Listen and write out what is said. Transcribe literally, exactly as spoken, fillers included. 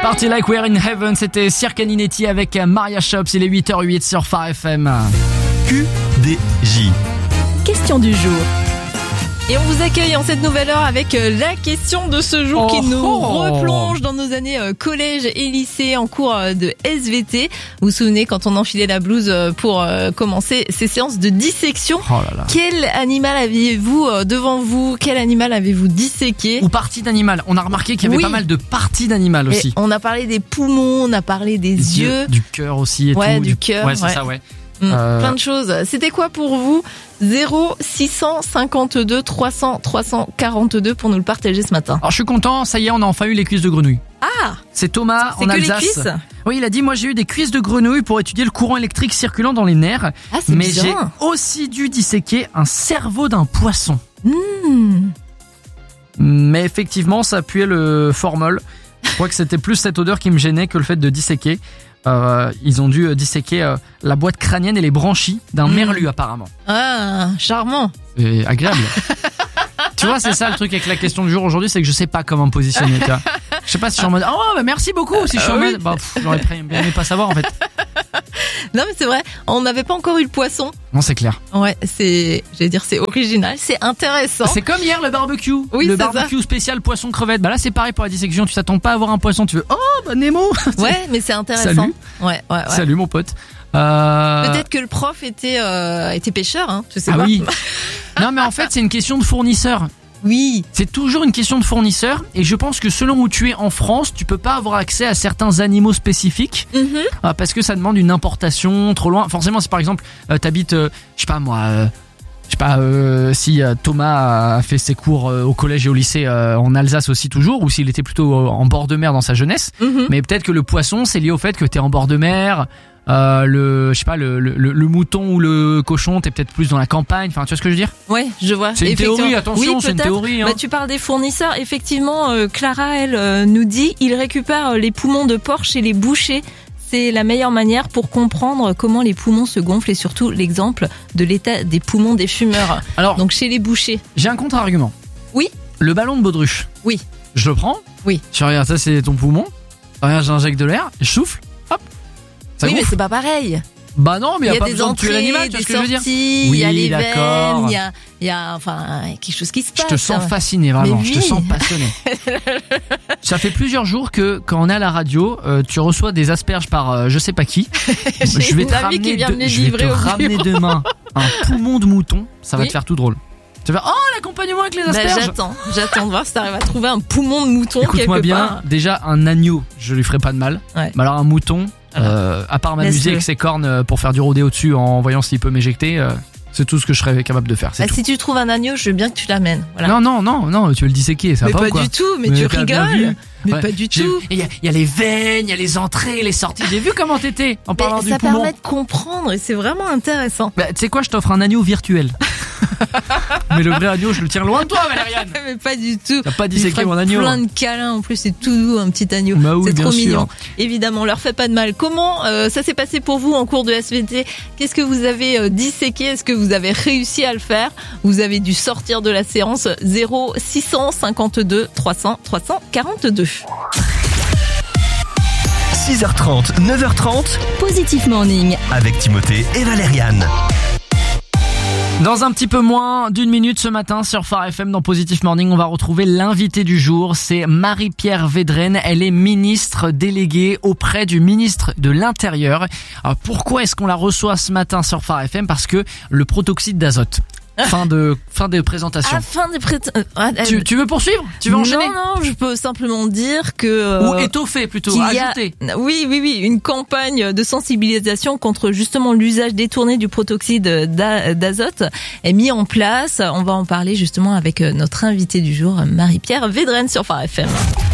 Party Like We're in Heaven, c'était Cirque Ninetti avec Maria Shops, il est huit heures huit sur Phare F M. Q D J. Question du jour. Et on vous accueille en cette nouvelle heure avec la question de ce jour oh qui nous oh. replonge dans nos années collège et lycée en cours de S V T. Vous vous souvenez quand on enfilait la blouse pour commencer ces séances de dissection. Oh là là. Quel animal aviez-vous devant vous? Quel animal avez-vous disséqué? Ou partie d'animal. On a remarqué qu'il y avait Oui. pas mal de parties d'animal aussi. Et on a parlé des poumons, on a parlé des Les yeux. Du cœur aussi et Ouais, tout. du cœur, Ouais, c'est ouais. ça, ouais. Mmh, Euh, Plein de choses. C'était quoi pour vous? zéro six cent cinquante-deux trois cents trois cent quarante-deux pour nous le partager ce matin. Alors je suis content, ça y est, on a enfin eu les cuisses de grenouille. Ah, C'est Thomas c'est en que les Alsace. cuisses? Oui, il a dit, moi j'ai eu des cuisses de grenouille pour étudier le courant électrique circulant dans les nerfs. Ah, c'est Mais j'ai bien. aussi dû disséquer un cerveau d'un poisson. Mmh. Mais effectivement, ça puait le formol. Je crois que c'était plus cette odeur qui me gênait que le fait de disséquer. Euh, ils ont dû disséquer euh, la boîte crânienne et les branchies d'un Mmh. merlu apparemment. Ah, charmant. C'est agréable. Tu vois, c'est ça le truc avec la question du jour aujourd'hui, c'est que je sais pas comment me positionner. Tu vois. Je sais pas si je suis en mode, oh bah merci beaucoup. Si je suis en oui. mode, bah pff, j'aurais bien aimé pas savoir en fait. Non mais c'est vrai, on n'avait pas encore eu le poisson. Non, c'est clair. Ouais, c'est, j'allais dire c'est original, c'est intéressant. C'est comme hier le barbecue. Oui, le c'est barbecue spécial poisson crevette. Bah là c'est pareil pour la dissection. Tu t'attends pas à avoir un poisson, tu veux, oh bah Nemo. Ouais, mais c'est intéressant. Salut. Ouais, ouais, ouais. Salut mon pote. Euh... Peut-être que le prof était euh, était pêcheur, hein. Je sais Ah pas. oui. Non mais en fait c'est une question de fournisseur. Oui. C'est toujours une question de fournisseur et je pense que selon où tu es en France, tu peux pas avoir accès à certains animaux spécifiques Mhm. euh, parce que ça demande une importation trop loin. Forcément, si par exemple euh, t'habites, euh, je sais pas moi, euh, je sais pas euh, si euh, Thomas a fait ses cours euh, au collège et au lycée euh, en Alsace aussi toujours, ou s'il était plutôt euh, en bord de mer dans sa jeunesse. Mhm. Mais peut-être que le poisson, c'est lié au fait que t'es en bord de mer. Euh, le, je sais pas, le, le, le mouton ou le cochon, t'es peut-être plus dans la campagne. Enfin, tu vois ce que je veux dire? Ouais, je vois. C'est une Effectivement. théorie, attention, Oui, c'est une peut-être. théorie. Hein. Bah, tu parles des fournisseurs. Effectivement, euh, Clara, elle, euh, nous dit, il récupère les poumons de porc chez les bouchers. C'est la meilleure manière pour comprendre comment les poumons se gonflent et surtout l'exemple de l'état des poumons des fumeurs. Alors, Donc chez les bouchers. j'ai un contre-argument. Oui. Le ballon de baudruche. Oui. Je le prends. Oui. Je regarde, ça c'est ton poumon. Regarde, j'injecte de l'air, je souffle, hop. Ça oui, mais gonfle. c'est pas pareil. Bah non, mais Il y y a a pas des besoin de tuer entrées, l'animal, tu vois des ce que je veux dire? sorties, il y a Oui, les d'accord. veines, il y a, il y a enfin quelque chose qui se Je passe. te sens hein. fasciné, vraiment. Mais Je te oui. sens passionné. Ça fait plusieurs jours que quand on est à la radio, euh, tu reçois des asperges par euh, je sais pas qui. J'ai je vais une te amie ramener, qui vient de- me les je vais te livrer au ramener bureau. demain un poumon de mouton. Ça va Oui. te faire tout drôle. Tu vas faire, oh l'accompagnement avec les Bah, asperges. j'attends, j'attends de voir si t'arrives à trouver un poumon de mouton Écoute-moi quelque bien, part. déjà un agneau, je lui ferai pas de mal. Ouais. Mais alors un mouton, euh, à part m'amuser Laisse-le. avec ses cornes euh, pour faire du rodéo dessus en voyant s'il peut m'éjecter, euh, c'est tout ce que je serais capable de faire. C'est Bah, tout. si tu trouves un agneau, je veux bien que tu l'amènes. Voilà. Non, non, non, non, tu veux le disséquer, ça mais va pas ou quoi? du tout, mais, Mais tu t'as bien rigoles. vu. Mais Ouais, pas du j'ai- tout. Il y, a- il y a les veines, il y a les entrées, les sorties. J'ai vu comment t'étais en parlant Mais du ça poumon. permet de comprendre et c'est vraiment intéressant. Bah, tu sais quoi, je t'offre un agneau virtuel. Mais le vrai agneau, je le tiens loin de toi, Valériane. Mais pas du tout. T'as pas Il disséqué ferait mon agneau. plein de câlins en plus, c'est tout doux un petit agneau. Bah oui, c'est bien trop sûr. mignon. Évidemment, on leur fait pas de mal. Comment euh, ça s'est passé pour vous en cours de S V T? Qu'est-ce que vous avez euh, disséqué? Est-ce que vous avez réussi à le faire? Vous avez dû sortir de la séance. Zéro six cent cinquante-deux trois cents trois cent quarante-deux. six heures trente, neuf heures trente, Positif Morning. avec Timothée et Valériane. Dans un petit peu moins d'une minute ce matin sur Phare F M dans Positif Morning, on va retrouver l'invité du jour. C'est Marie-Pierre Védrenne. Elle est ministre déléguée auprès du ministre de l'Intérieur. Alors pourquoi est-ce qu'on la reçoit ce matin sur Phare F M? Parce que le protoxyde d'azote. Fin de, fin de présentation. À fin des pré... euh, ah, Tu, tu veux poursuivre? Tu veux enchaîner? Non, non, je peux simplement dire que... euh, Ou étoffer plutôt, qu'il y a- ajouter. Oui, oui, oui, une campagne de sensibilisation contre justement l'usage détourné du protoxyde d'a- d'azote est mise en place. On va en parler justement avec notre invitée du jour, Marie-Pierre Védrenne sur Phare F M.